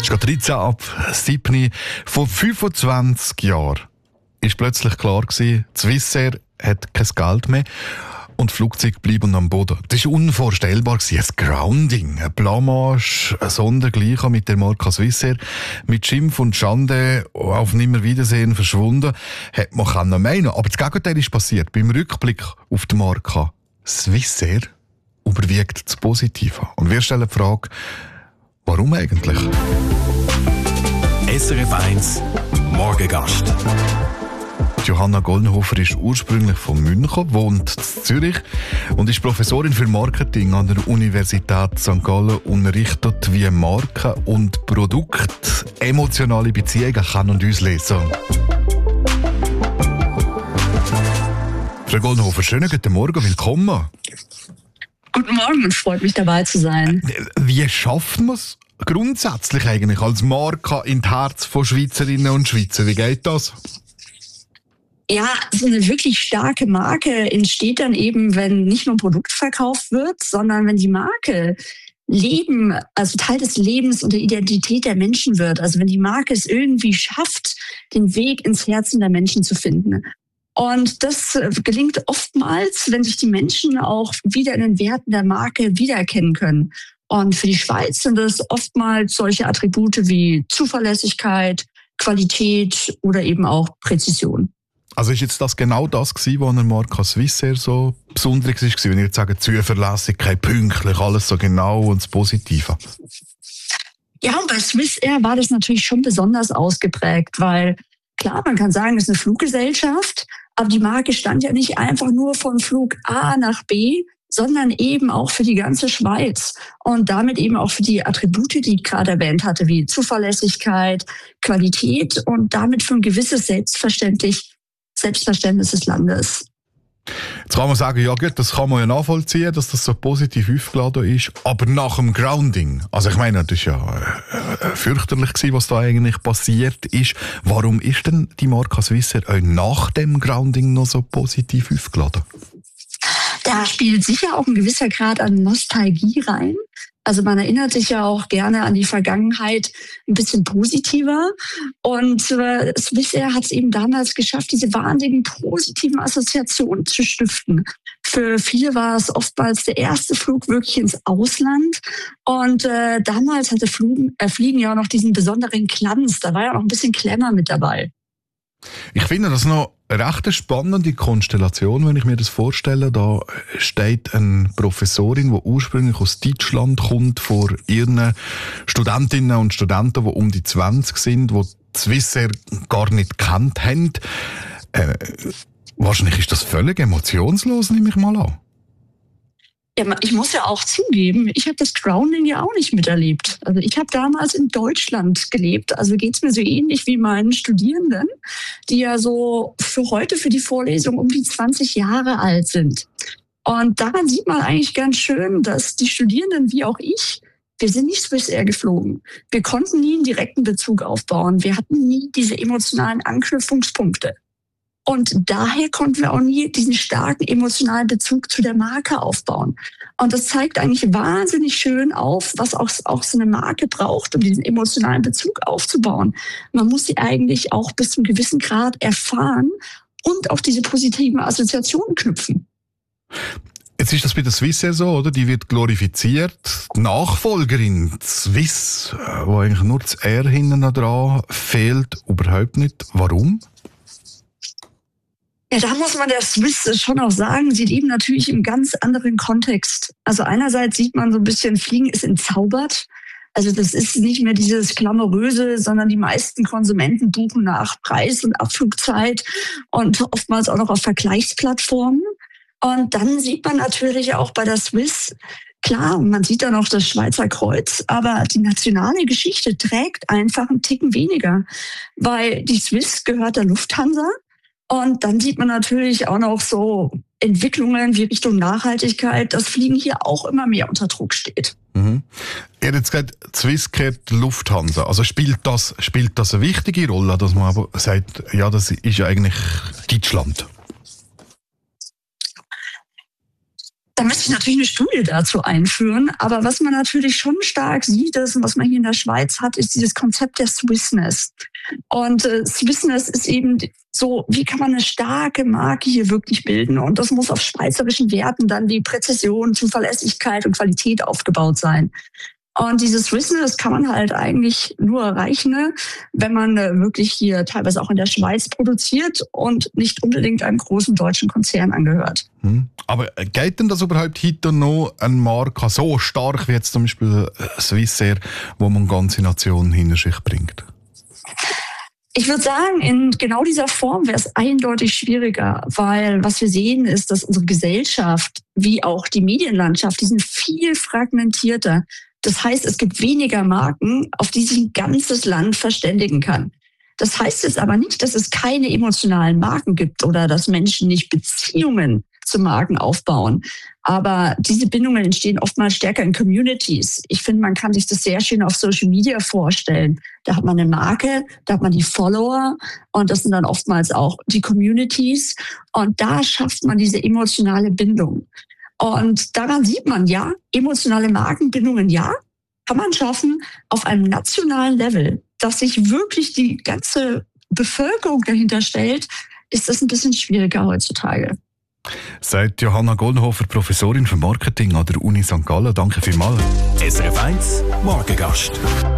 Es ist 13 ab 7. Vor 25 Jahren ist plötzlich klar gewesen, Swissair hat kein Geld mehr und die Flugzeuge bleiben am Boden. Das war unvorstellbar gewesen. Ein Grounding, ein Blamage, ein Sondergleichen mit der Marke Swissair. Mit Schimpf und Schande auf Nimmerwiedersehen verschwunden, hätte man können meinen. Aber das Gegenteil ist passiert. Beim Rückblick auf die Marke Swissair überwiegt das Positive. Und wir stellen die Frage, warum eigentlich? SRF 1 Morgengast. Johanna Gollenhofer ist ursprünglich von München, wohnt in Zürich und ist Professorin für Marketing an der Universität St. Gallen, unterrichtet, wie Marken und Produkte emotionale Beziehungen kann und uns lesen. Frau Gollenhofer, schönen guten Morgen, willkommen. Guten Morgen, es freut mich dabei zu sein. Wie schafft man es grundsätzlich eigentlich als Marke in das Herz von Schweizerinnen und Schweizer? Wie geht das? Ja, so eine wirklich starke Marke entsteht dann eben, wenn nicht nur ein Produkt verkauft wird, sondern wenn die Marke Leben, also Teil des Lebens und der Identität der Menschen wird. Also wenn die Marke es irgendwie schafft, den Weg ins Herzen der Menschen zu finden. Und das gelingt oftmals, wenn sich die Menschen auch wieder in den Werten der Marke wiedererkennen können. Und für die Schweiz sind es oftmals solche Attribute wie Zuverlässigkeit, Qualität oder eben auch Präzision. Also ist jetzt das genau das gewesen, was an der Marke Swissair so besonders war? Wenn ihr jetzt sagt, Zuverlässigkeit, pünktlich, alles so genau und das Positive. Ja, und bei Swissair war das natürlich schon besonders ausgeprägt, weil klar, man kann sagen, es ist eine Fluggesellschaft, aber die Marke stand ja nicht einfach nur von Flug A nach B, sondern eben auch für die ganze Schweiz und damit eben auch für die Attribute, die ich gerade erwähnt hatte, wie Zuverlässigkeit, Qualität und damit für ein gewisses Selbstverständnis des Landes. Jetzt kann man sagen, ja gut, das kann man ja nachvollziehen, dass das so positiv aufgeladen ist, aber nach dem Grounding, also ich meine, das ist ja fürchterlich gewesen, was da eigentlich passiert ist. Warum ist denn die Marke Swissair auch nach dem Grounding noch so positiv aufgeladen? Da spielt sicher auch ein gewisser Grad an Nostalgie rein. Also man erinnert sich ja auch gerne an die Vergangenheit ein bisschen positiver. Und Swissair hat es eben damals geschafft, diese wahnsinnigen positiven Assoziationen zu stiften. Für viele war es oftmals der erste Flug wirklich ins Ausland. Und damals hatte Fliegen ja auch noch diesen besonderen Glanz. Da war ja noch ein bisschen Glamour mit dabei. Ich finde das noch eine recht spannende Konstellation, wenn ich mir das vorstelle. Da steht eine Professorin, die ursprünglich aus Deutschland kommt, vor ihren Studentinnen und Studenten, die um die 20 sind, die Swissair gar nicht gekannt haben. Wahrscheinlich ist das völlig emotionslos, nehme ich mal an. Ja, ich muss ja auch zugeben, ich habe das Grounding ja auch nicht miterlebt. Also ich habe damals in Deutschland gelebt, also geht's mir so ähnlich wie meinen Studierenden, die ja so für die Vorlesung um die 20 Jahre alt sind. Und daran sieht man eigentlich ganz schön, dass die Studierenden wie auch ich, wir sind nicht Swissair geflogen. Wir konnten nie einen direkten Bezug aufbauen. Wir hatten nie diese emotionalen Anknüpfungspunkte. Und daher konnten wir auch nie diesen starken emotionalen Bezug zu der Marke aufbauen. Und das zeigt eigentlich wahnsinnig schön auf, was auch so eine Marke braucht, um diesen emotionalen Bezug aufzubauen. Man muss sie eigentlich auch bis zu einem gewissen Grad erfahren und auf diese positiven Assoziationen knüpfen. Jetzt ist das bei der Swissair so, oder? Die wird glorifiziert. Die Nachfolgerin, die Swiss, wo eigentlich nur das R hinten dran fehlt, überhaupt nicht. Warum? Ja, da muss man der Swiss schon auch sagen, sie leben natürlich im ganz anderen Kontext. Also einerseits sieht man so ein bisschen, Fliegen ist entzaubert. Also das ist nicht mehr dieses Glamouröse, sondern die meisten Konsumenten buchen nach Preis und Abflugzeit und oftmals auch noch auf Vergleichsplattformen. Und dann sieht man natürlich auch bei der Swiss, klar, man sieht da noch das Schweizer Kreuz, aber die nationale Geschichte trägt einfach einen Ticken weniger, weil die Swiss gehört der Lufthansa. Und dann sieht man natürlich auch noch so Entwicklungen wie Richtung Nachhaltigkeit, dass Fliegen hier auch immer mehr unter Druck steht. Mhm. Ihr habt jetzt gesagt, Swisscare, Lufthansa. Also spielt das eine wichtige Rolle, dass man aber sagt, ja, das ist ja eigentlich Deutschland? Da müsste ich natürlich eine Studie dazu einführen. Aber was man natürlich schon stark sieht, ist, und was man hier in der Schweiz hat, ist dieses Konzept der Swissness. Und Swissness ist eben so, wie kann man eine starke Marke hier wirklich bilden? Und das muss auf schweizerischen Werten dann wie Präzision, Zuverlässigkeit und Qualität aufgebaut sein. Und dieses Wissen, das kann man halt eigentlich nur erreichen, ne, wenn man wirklich hier teilweise auch in der Schweiz produziert und nicht unbedingt einem großen deutschen Konzern angehört. Aber geht denn das überhaupt heute noch eine Marke so stark wie jetzt zum Beispiel Swissair, wo man ganze Nationen hinter sich bringt? Ich würde sagen, in genau dieser Form wäre es eindeutig schwieriger, weil was wir sehen ist, dass unsere Gesellschaft wie auch die Medienlandschaft, die sind viel fragmentierter. Das heißt, es gibt weniger Marken, auf die sich ein ganzes Land verständigen kann. Das heißt jetzt aber nicht, dass es keine emotionalen Marken gibt oder dass Menschen nicht Beziehungen zu Marken aufbauen. Aber diese Bindungen entstehen oftmals stärker in Communities. Ich finde, man kann sich das sehr schön auf Social Media vorstellen. Da hat man eine Marke, da hat man die Follower und das sind dann oftmals auch die Communities. Und da schafft man diese emotionale Bindung. Und daran sieht man, ja, emotionale Markenbindungen, ja, kann man schaffen auf einem nationalen Level, dass sich wirklich die ganze Bevölkerung dahinter stellt, ist das ein bisschen schwieriger heutzutage. Sagt Johanna Goldenhofer, Professorin für Marketing an der Uni St. Gallen. Danke vielmals. SRF 1 Morgengast.